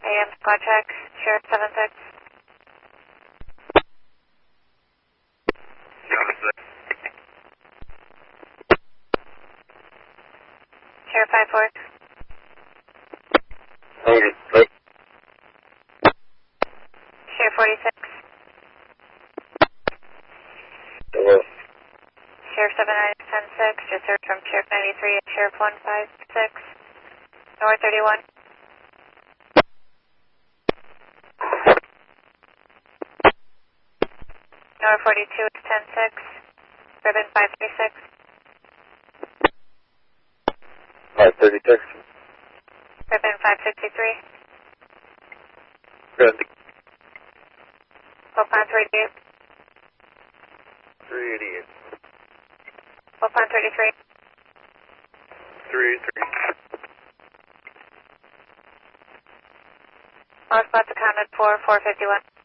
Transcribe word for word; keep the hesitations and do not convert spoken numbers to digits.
A M squad check, Sheriff seven six. Sheriff five four. Sheriff forty-six. Hello. Sheriff seven nine ten six, just heard from Sheriff ninety-three and Sheriff one five six. North thirty-one. North forty-two is ten six. Ribbon five thirty-six. five thirty-six. Ribbon five sixty-three. Good. Wolfman three eighty-eight. three eighty-eight. Wolfman thirty-three. three eighty-three. All spots accounted for four fifty-one.